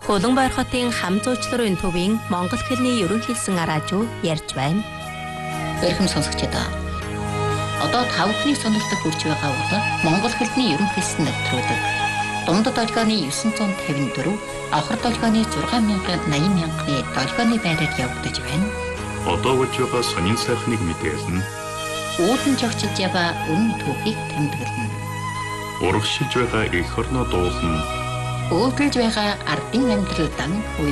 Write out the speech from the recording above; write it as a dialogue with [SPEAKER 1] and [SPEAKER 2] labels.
[SPEAKER 1] Хөлбөмбөр хотын хам зуучларын төвийн монгол хэлний ерөнхийлсэн араажуу ярьж байна.
[SPEAKER 2] Эрхэм сонсогчдоо. Одоо тавхны сонирхолтой хүрч байгаа бол монгол хэлний ерөнхийлсэн нэвтрүүлэг. Дундад долгионы 954, авхар долгионы 6,80,000-ны долгионы байраар явагдаж байна.
[SPEAKER 3] Одоо болж байгаа сонин сайхныг мэдээлнэ.
[SPEAKER 2] Үүдэн жогчж яваа үнэн түүхийг тэмдэглэнэ.
[SPEAKER 3] Урагшилж байгаа эх орноо дуулна.
[SPEAKER 2] Өвдөлж байгаа ардын амьдрал дан